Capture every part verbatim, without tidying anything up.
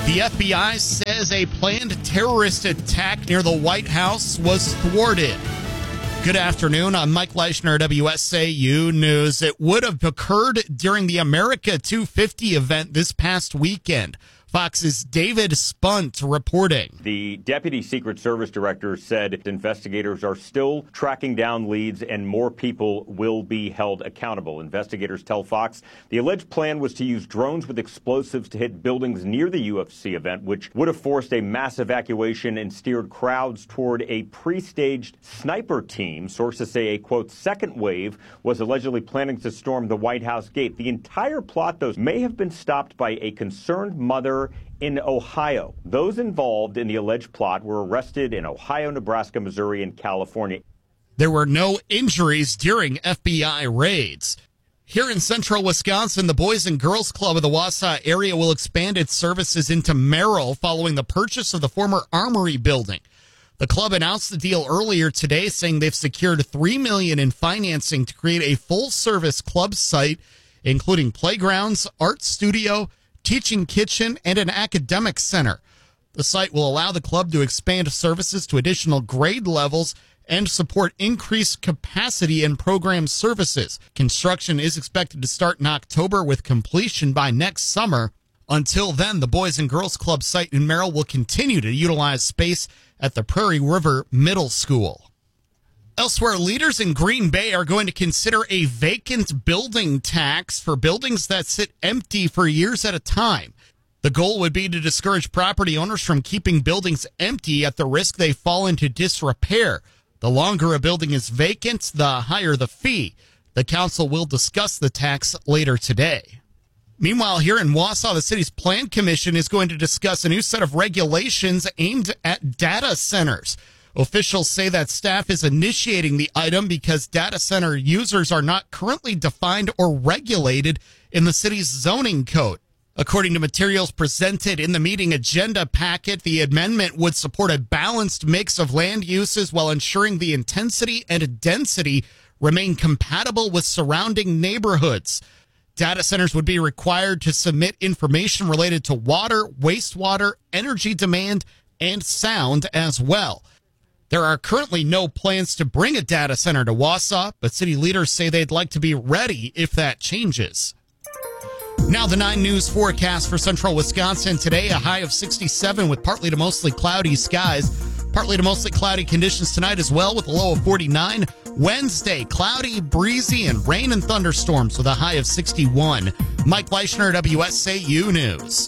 The F B I says a planned terrorist attack near the White House was thwarted. Good afternoon. I'm Mike Leishner, W S A U News. It would have occurred during the America two fifty event this past weekend. Fox's David Spunt reporting. The Deputy Secret Service Director said investigators are still tracking down leads and more people will be held accountable. Investigators tell Fox the alleged plan was to use drones with explosives to hit buildings near the U F C event, which would have forced a mass evacuation and steered crowds toward a pre-staged sniper team. Sources say a, quote, second wave was allegedly planning to storm the White House gate. The entire plot, though, may have been stopped by a concerned mother in Ohio. Those involved in the alleged plot were arrested in Ohio, Nebraska, Missouri, and California. There were no injuries during F B I raids. Here in central Wisconsin, the Boys and Girls Club of the Wausau area will expand its services into Merrill following the purchase of the former Armory building. The club announced the deal earlier today, saying they've secured three million dollars in financing to create a full-service club site, including playgrounds, art studio, teaching kitchen, and an academic center. The site will allow the club to expand services to additional grade levels and support increased capacity in program services. Construction is expected to start in October with completion by next summer. Until then, the Boys and Girls Club site in Merrill will continue to utilize space at the Prairie River Middle School. Elsewhere, leaders in Green Bay are going to consider a vacant building tax for buildings that sit empty for years at a time. The goal would be to discourage property owners from keeping buildings empty at the risk they fall into disrepair. The longer a building is vacant, the higher the fee. The council will discuss the tax later today. Meanwhile, here in Wausau, the city's Plan Commission is going to discuss a new set of regulations aimed at data centers. Officials say that staff is initiating the item because data center users are not currently defined or regulated in the city's zoning code. According to materials presented in the meeting agenda packet, the amendment would support a balanced mix of land uses while ensuring the intensity and density remain compatible with surrounding neighborhoods. Data centers would be required to submit information related to water, wastewater, energy demand, and sound as well. There are currently no plans to bring a data center to Wausau, but city leaders say they'd like to be ready if that changes. Now the nine News forecast for central Wisconsin. Today, a high of sixty-seven with partly to mostly cloudy skies. Partly to mostly cloudy conditions tonight as well with a low of forty-nine. Wednesday, cloudy, breezy, and rain and thunderstorms with a high of sixty-one. Mike Leishner, W S A U News.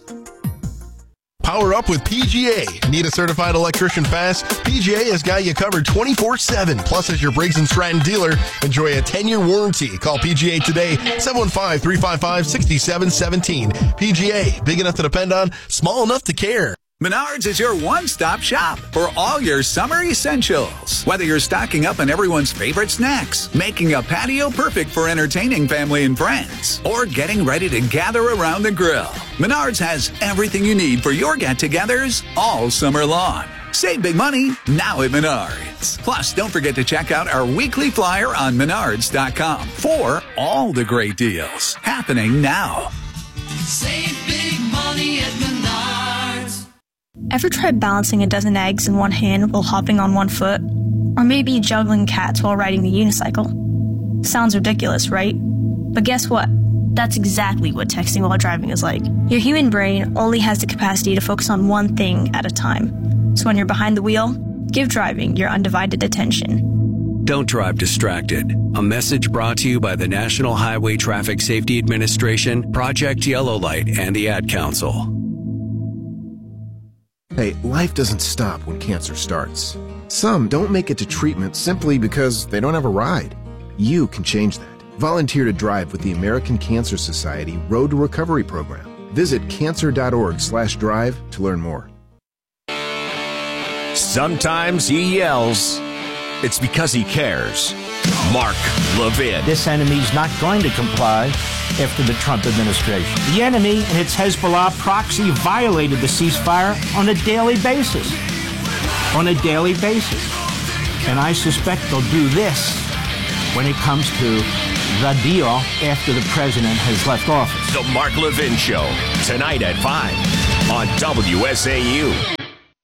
Power up with P G A. Need a certified electrician fast? P G A has got you covered twenty-four seven. Plus, as your Briggs and Stratton dealer, enjoy a ten-year warranty. Call P G A today, seven one five, three five five, six seven one seven. P G A, big enough to depend on, small enough to care. Menards is your one-stop shop for all your summer essentials. Whether you're stocking up on everyone's favorite snacks, making a patio perfect for entertaining family and friends, or getting ready to gather around the grill, Menards has everything you need for your get-togethers all summer long. Save big money now at Menards. Plus, don't forget to check out our weekly flyer on menards dot com for all the great deals happening now. Save big money at Menards. Ever tried balancing a dozen eggs in one hand while hopping on one foot? Or maybe juggling cats while riding the unicycle? Sounds ridiculous, right? But guess what? That's exactly what texting while driving is like. Your human brain only has the capacity to focus on one thing at a time. So when you're behind the wheel, give driving your undivided attention. Don't drive distracted. A message brought to you by the National Highway Traffic Safety Administration, Project Yellow Light, and the Ad Council. Hey, life doesn't stop when cancer starts. Some don't make it to treatment simply because they don't have a ride. You can change that. Volunteer to drive with the American Cancer Society Road to Recovery program. Visit cancer.org slash drive to learn more. Sometimes he yells. It's because he cares. Mark Levin. This enemy's not going to comply after the Trump administration. The enemy and its Hezbollah proxy violated the ceasefire on a daily basis. On a daily basis. And I suspect they'll do this when it comes to the deal after the president has left office. The Mark Levin Show, tonight at five. on W S A U.